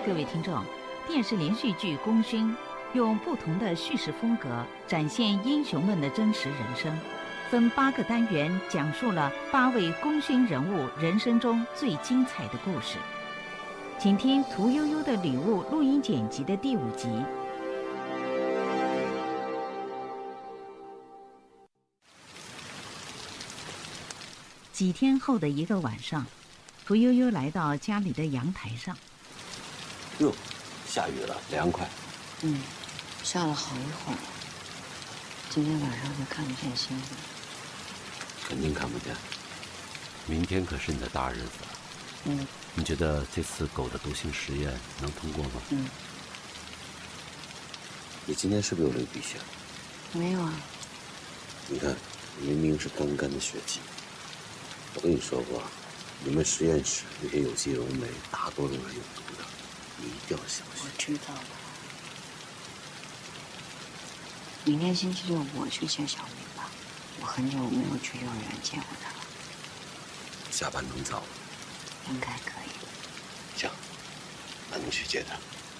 各位听众，电视连续剧《功勋》用不同的叙事风格展现英雄们的真实人生，分8个单元讲述了8位功勋人物人生中最精彩的故事。请听屠呦呦的礼物录音剪辑的第5集。几天后的一个晚上，屠呦呦来到家里的阳台上。 哟，下雨了，凉快。 下了好一会儿。今天晚上就看不见星星。 肯定看不见。明天可是你的大日子了。你觉得这次狗的毒性实验能通过吗？你今天是不是有流鼻血？ 没有啊。 你看，明明是干干的血迹。我跟你说过，你们实验室那些有机溶酶大多都是有毒的，你一定要小心。 我知道了。明天星期六我去见小明吧，我很久没有去幼儿园见过他了。 下班能早吗？ 应该可以。 行，那你去接他。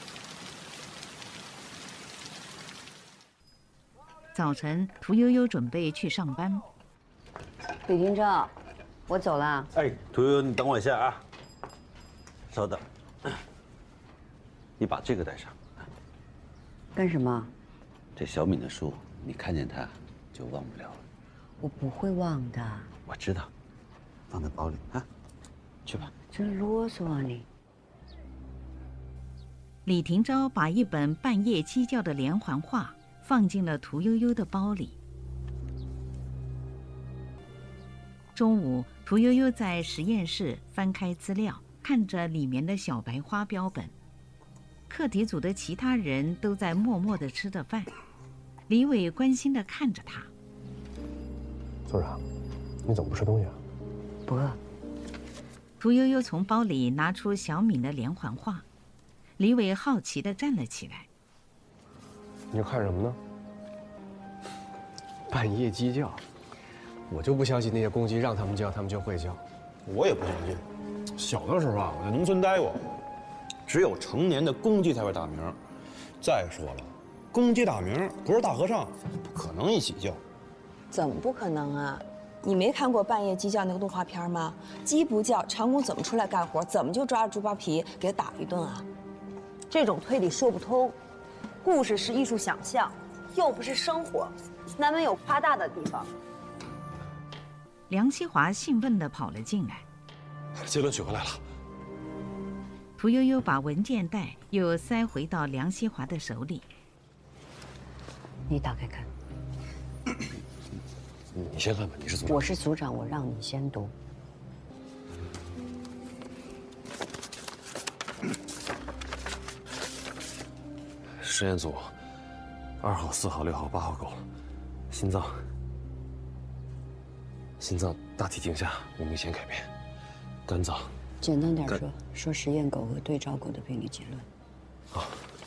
早晨，屠呦呦准备去上班。 李廷正，我走了。 哎，屠呦呦，你等我一下啊。稍等，你把这个带上。 干什么？ 这小敏的书，你看见它就忘不了了。 我不会忘的。 我知道，放在包里啊。去吧。 真啰嗦啊你！ 李廷钊把一本半夜鸡叫的连环画放进了屠呦呦的包里。中午，屠呦呦在实验室翻开资料，看着里面的小白花标本。课题组的其他人都在默默地吃着饭。李伟关心地看着他。 组长，你怎么不吃东西啊？ 不饿。 屠呦呦从包里拿出小敏的连环画，李伟好奇地站了起来。 你看什么呢？半夜鸡叫，我就不相信那些公鸡让他们叫，他们就会叫。 我也不相信。小的时候啊，我在农村待过，只有成年的公鸡才会打鸣。再说了，公鸡打鸣不是大和尚，不可能一起叫。 怎么不可能啊？你没看过半夜鸡叫那个动画片吗？鸡不叫，长工怎么出来干活？怎么就抓着猪包皮给他打一顿啊？这种推理说不通。故事是艺术想象，又不是生活，难免有夸大的地方。 梁希华兴奋地跑了进来。 结论取回来了。 屠呦呦把文件袋又塞回到梁希华的手里。 你打开看。 你先看吧，你是组长。 我是组长，我让你先读。 实验组2号、4号、6号、8号狗，心脏大体镜下无明显改变，肝脏。 简单点说实验狗和对照狗的病理结论。 好，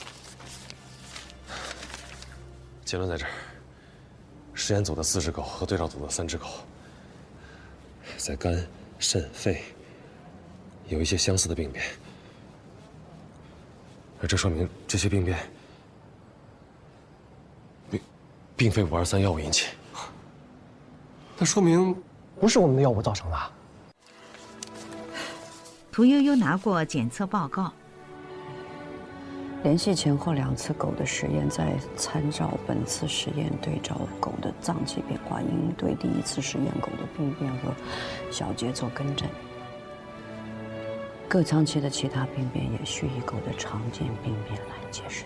结论在这儿。实验组的4只狗和对照组的3只狗，在肝、肾、肺有一些相似的病变，而这说明这些病变并非523药物引起，那说明不是我们的药物造成的。 屠呦呦拿过检测报告。 联系前后2次狗的实验，再参照本次实验对照狗的脏器变化，应对第1次实验狗的病变和小节做更正。各脏器的其他病变也需以狗的常见病变来解释。